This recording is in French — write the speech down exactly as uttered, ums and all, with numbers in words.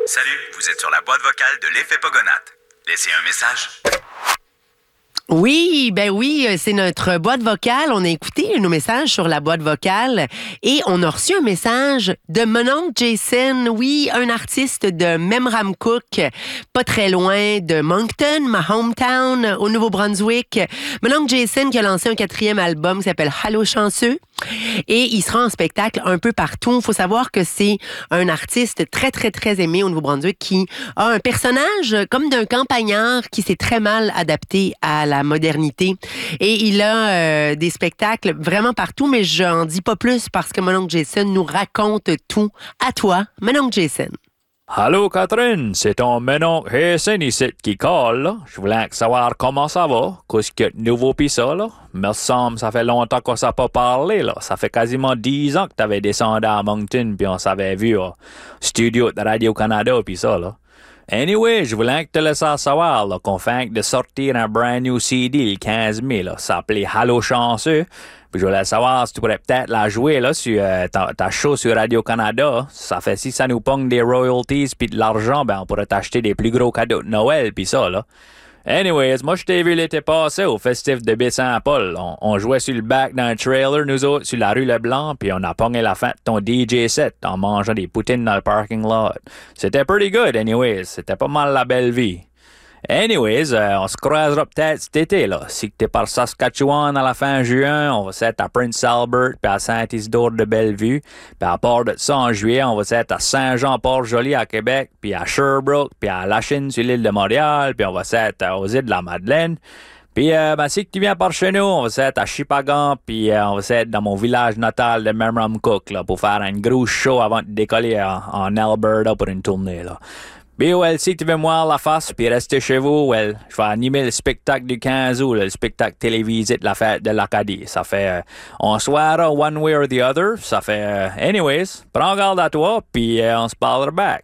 Salut, vous êtes sur la boîte vocale de l'effet Pogonatte. Laissez un message. Oui, ben oui, c'est notre boîte vocale. On a écouté nos messages sur la boîte vocale et on a reçu un message de mon oncle Jason, oui, un artiste de Memramcook, pas très loin de Moncton, ma hometown, au Nouveau-Brunswick. Mon oncle Jason qui a lancé un quatrième album qui s'appelle Allô chanceux et il sera en spectacle un peu partout. Il faut savoir que c'est un artiste très, très, très aimé au Nouveau-Brunswick qui a un personnage comme d'un campagnard qui s'est très mal adapté à la modernité. Et il a euh, des spectacles vraiment partout, mais je n'en dis pas plus parce que mon oncle Jason nous raconte tout. À toi, mon oncle Jason. Allô Catherine, c'est ton mon oncle Jason ici qui colle, là. Je voulais savoir comment ça va, qu'est-ce qu'il y a de nouveau pis ça, là. Me semble, ça fait longtemps qu'on s'est pas parlé, là. Ça fait quasiment dix ans que t'avais descendu à Moncton pis on s'avait vu au studio de Radio-Canada pis ça, là. Anyway, je voulais que te laisses savoir là, qu'on fait de sortir un brand new C D le quinze mai. Là. Ça s'appelait Allô chanceux. Puis je voulais savoir si tu pourrais peut-être la jouer là, sur euh, ta, ta show sur Radio-Canada. Ça fait si ça nous pogne des royalties puis de l'argent, ben on pourrait t'acheter des plus gros cadeaux de Noël puis ça, là. Anyways, moi je t'ai vu l'été passé au festif de Baie-Saint-Paul. On, on jouait sur le back d'un trailer, nous autres, sur la rue Leblanc, puis on a pogné la fin de ton D J set en mangeant des poutines dans le parking lot. C'était pretty good, anyways. C'était pas mal la belle vie. Anyways, euh, on se croisera peut-être cet été, là. Si t'es par Saskatchewan à la fin juin, on va s'être à Prince Albert puis à Saint-Isidore de Bellevue. Puis à part de ça, en juillet, on va s'être à Saint-Jean-Port-Joli à Québec, puis à Sherbrooke, puis à Lachine sur l'île de Montréal, puis on va s'être aux îles de la Madeleine. Puis, euh, ben, si tu viens par chez nous, on va s'être à Chipagan, puis euh, on va s'être dans mon village natal de Memramcook, là, pour faire un gros show avant de décoller en, en Alberta pour une tournée, là. Puis, well, si tu veux me voir la face puis rester chez vous, well, je vais animer le spectacle du quinze août, le spectacle télévisé de la fête de l'Acadie. Ça fait, euh, on soira one way or the other. Ça fait, euh, anyways, prends garde à toi, puis euh, on se parlera back.